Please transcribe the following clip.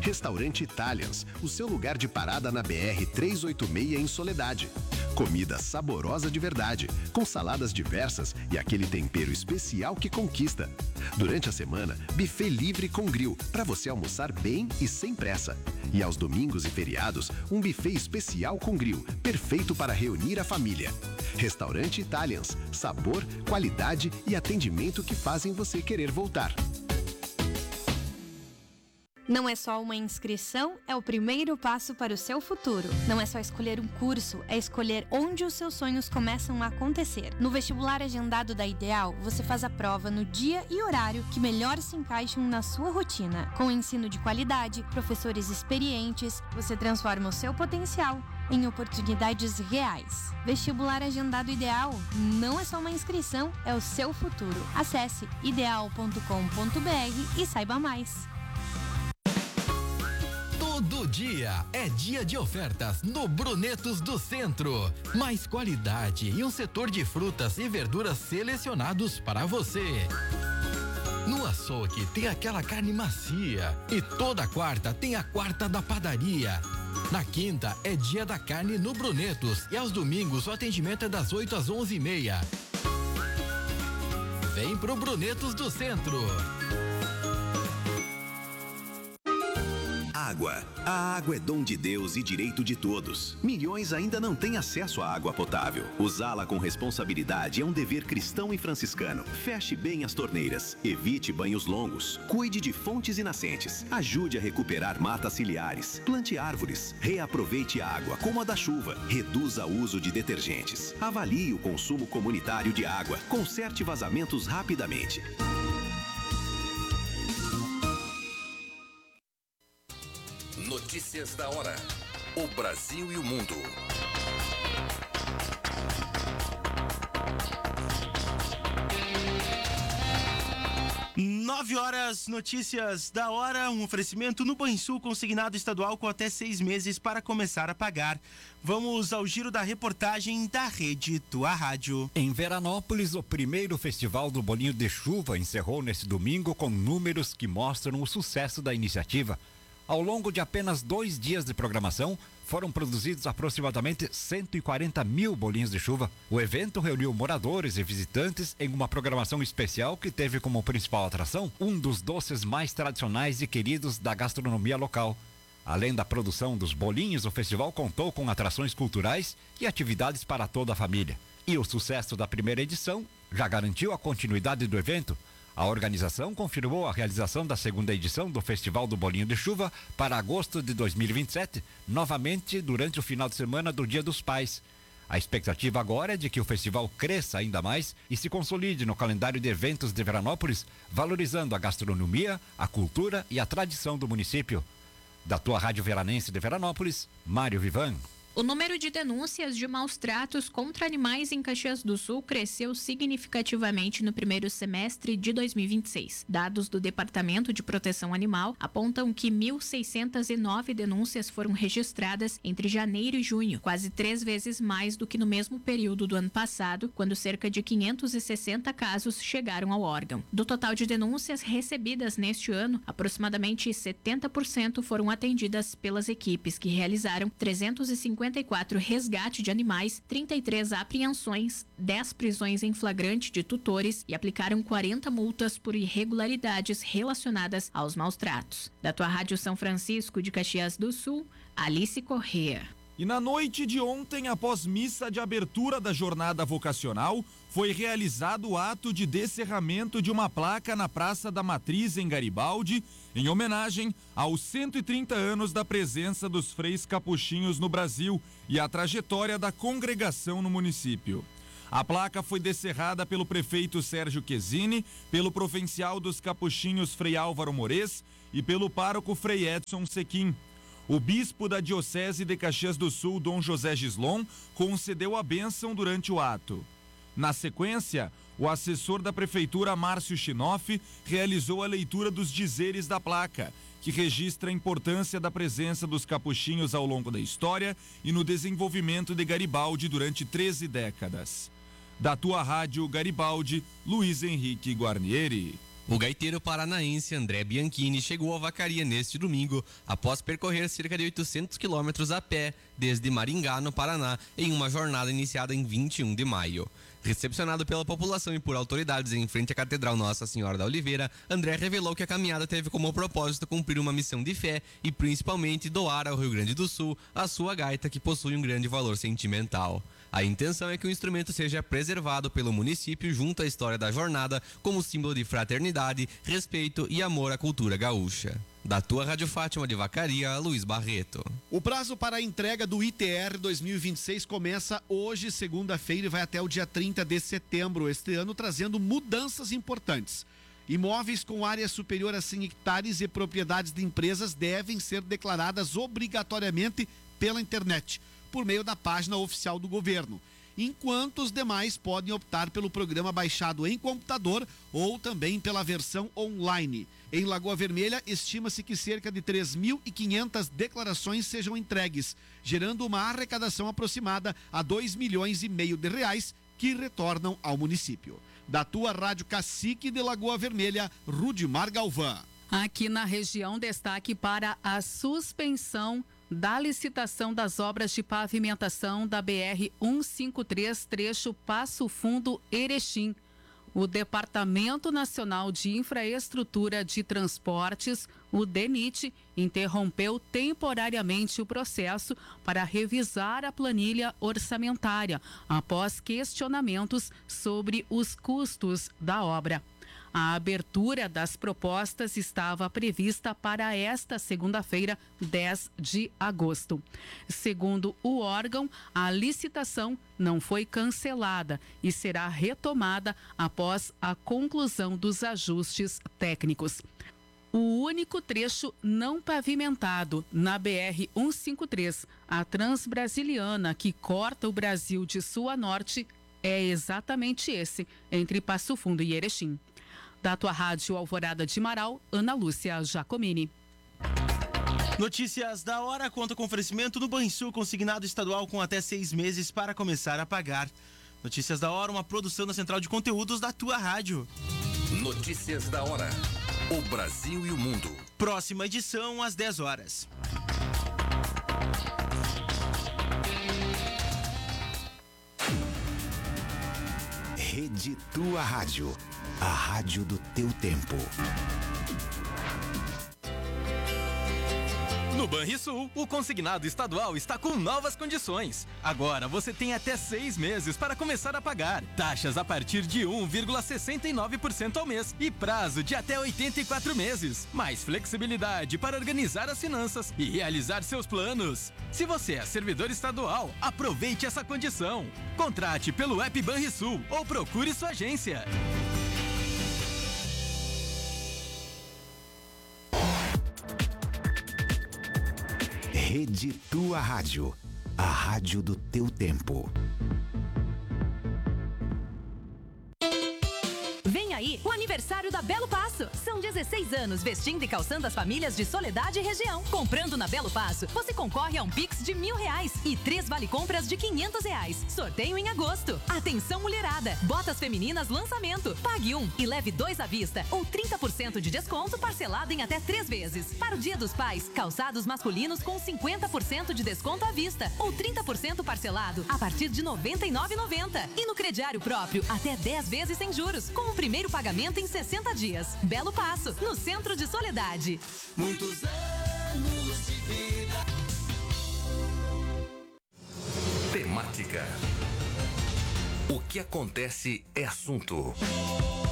Restaurante Italians, o seu lugar de parada na BR-386 em Soledade. Comida saborosa de verdade, com saladas diversas e aquele tempero especial que conquista. Durante a semana, buffet livre com grill, para você almoçar bem e sem pressa. E aos domingos e feriados, um buffet especial com grill, perfeito para reunir a família. Restaurante Italians, sabor, qualidade e atendimento que fazem você querer voltar. Não é só uma inscrição, é o primeiro passo para o seu futuro. Não é só escolher um curso, é escolher onde os seus sonhos começam a acontecer. No vestibular agendado da Ideal, você faz a prova no dia e horário que melhor se encaixam na sua rotina. Com ensino de qualidade, professores experientes, você transforma o seu potencial em oportunidades reais. Vestibular agendado Ideal não é só uma inscrição, é o seu futuro. Acesse ideal.com.br e saiba mais. Todo dia é dia de ofertas no Brunetos do Centro. Mais qualidade e um setor de frutas e verduras selecionados para você. No açougue tem aquela carne macia e toda quarta tem a quarta da padaria. Na quinta é dia da carne no Brunetos e aos domingos o atendimento é das 8 às 11h30. Vem pro Brunetos do Centro. Água. A água é dom de Deus e direito de todos. Milhões ainda não têm acesso à água potável. Usá-la com responsabilidade é um dever cristão e franciscano. Feche bem as torneiras. Evite banhos longos. Cuide de fontes e nascentes. Ajude a recuperar matas ciliares. Plante árvores. Reaproveite a água, como a da chuva. Reduza o uso de detergentes. Avalie o consumo comunitário de água. Conserte vazamentos rapidamente. Notícias da hora. O Brasil e o mundo. 9h, notícias da hora, um oferecimento no Banrisul consignado estadual com até 6 meses para começar a pagar. Vamos ao giro da reportagem da Rede Tua Rádio. Em Veranópolis, o primeiro Festival do Bolinho de Chuva encerrou nesse domingo com números que mostram o sucesso da iniciativa. Ao longo de apenas 2 dias de programação, foram produzidos aproximadamente 140 mil bolinhos de chuva. O evento reuniu moradores e visitantes em uma programação especial que teve como principal atração um dos doces mais tradicionais e queridos da gastronomia local. Além da produção dos bolinhos, o festival contou com atrações culturais e atividades para toda a família. E o sucesso da primeira edição já garantiu a continuidade do evento. A organização confirmou a realização da segunda edição do Festival do Bolinho de Chuva para agosto de 2027, novamente durante o final de semana do Dia dos Pais. A expectativa agora é de que o festival cresça ainda mais e se consolide no calendário de eventos de Veranópolis, valorizando a gastronomia, a cultura e a tradição do município. Da Tua Rádio Veranense de Veranópolis, Mário Vivan. O número de denúncias de maus tratos contra animais em Caxias do Sul cresceu significativamente no primeiro semestre de 2026. Dados do Departamento de Proteção Animal apontam que 1.609 denúncias foram registradas entre janeiro e junho, quase 3 vezes mais do que no mesmo período do ano passado, quando cerca de 560 casos chegaram ao órgão. Do total de denúncias recebidas neste ano, aproximadamente 70% foram atendidas pelas equipes que realizaram 354 resgate de animais, 33 apreensões, 10 prisões em flagrante de tutores e aplicaram 40 multas por irregularidades relacionadas aos maus tratos. Da Tua Rádio São Francisco de Caxias do Sul, Alice Corrêa. E na noite de ontem, após missa de abertura da jornada vocacional, foi realizado o ato de descerramento de uma placa na Praça da Matriz, em Garibaldi, em homenagem aos 130 anos da presença dos freis capuchinhos no Brasil e a trajetória da congregação no município. A placa foi descerrada pelo prefeito Sérgio Quesini, pelo provincial dos capuchinhos Frei Álvaro Morez e pelo pároco Frei Edson Sequim. O bispo da Diocese de Caxias do Sul, Dom José Gislon, concedeu a bênção durante o ato. Na sequência, o assessor da prefeitura, Márcio Chinoff, realizou a leitura dos dizeres da placa, que registra a importância da presença dos capuchinhos ao longo da história e no desenvolvimento de Garibaldi durante 13 décadas. Da Tua Rádio Garibaldi, Luiz Henrique Guarnieri. O gaiteiro paranaense André Bianchini chegou à Vacaria neste domingo, após percorrer cerca de 800 quilômetros a pé, desde Maringá, no Paraná, em uma jornada iniciada em 21 de maio. Recepcionado pela população e por autoridades em frente à Catedral Nossa Senhora da Oliveira, André revelou que a caminhada teve como propósito cumprir uma missão de fé e, principalmente, doar ao Rio Grande do Sul a sua gaita, que possui um grande valor sentimental. A intenção é que o instrumento seja preservado pelo município junto à história da jornada como símbolo de fraternidade, respeito e amor à cultura gaúcha. Da tua Rádio Fátima de Vacaria, Luiz Barreto. O prazo para a entrega do ITR 2026 começa hoje, segunda-feira, e vai até o dia 30 de setembro, este ano, trazendo mudanças importantes. Imóveis com área superior a 100 hectares e propriedades de empresas devem ser declaradas obrigatoriamente pela internet, por meio da página oficial do governo, enquanto os demais podem optar pelo programa baixado em computador ou também pela versão online. Em Lagoa Vermelha, estima-se que cerca de 3.500 declarações sejam entregues, gerando uma arrecadação aproximada a R$2,5 milhões de reais que retornam ao município. Da tua Rádio Cacique de Lagoa Vermelha, Rudimar Galvão. Aqui na região, destaque para a suspensão da licitação das obras de pavimentação da BR-153, trecho Passo Fundo-Erechim. O Departamento Nacional de Infraestrutura de Transportes, o DENIT, interrompeu temporariamente o processo para revisar a planilha orçamentária, após questionamentos sobre os custos da obra. A abertura das propostas estava prevista para esta segunda-feira, 10 de agosto. Segundo o órgão, a licitação não foi cancelada e será retomada após a conclusão dos ajustes técnicos. O único trecho não pavimentado na BR-153, a Transbrasiliana, que corta o Brasil de sul a norte, é exatamente esse, entre Passo Fundo e Erechim. Da tua Rádio Alvorada de Marau, Ana Lúcia Jacomini. Notícias da hora conta com oferecimento no Banrisul, consignado estadual com até 6 meses para começar a pagar. Notícias da hora, uma produção da Central de Conteúdos da tua rádio. Notícias da hora. O Brasil e o mundo. Próxima edição às 10 horas. Rede Tua Rádio. A rádio do teu tempo. No Banrisul, o consignado estadual está com novas condições. Agora você tem até 6 meses para começar a pagar. Taxas a partir de 1,69% ao mês e prazo de até 84 meses. Mais flexibilidade para organizar as finanças e realizar seus planos. Se você é servidor estadual, aproveite essa condição. Contrate pelo app Banrisul ou procure sua agência. Rede Tua Rádio, a rádio do teu tempo. Vem aí o aniversário da Belo Passo. São 16 anos vestindo e calçando as famílias de Soledade e região. Comprando na Belo Passo, você concorre a um Pix de R$1.000 e 3 vale-compras de R$500. Sorteio em agosto. Atenção mulherada, botas femininas lançamento. Pague 1 e leve 2 à vista ou 30% de desconto parcelado em até 3 vezes. Para o Dia dos Pais, calçados masculinos com 50% de desconto à vista ou 30% parcelado a partir de R$ 99,90. E no crediário próprio, até 10 vezes sem juros, com o primeiro pagamento em 60 dias. Belo Passo, no centro de Soledade. Muitos anos de vida. Temática. O que acontece é assunto.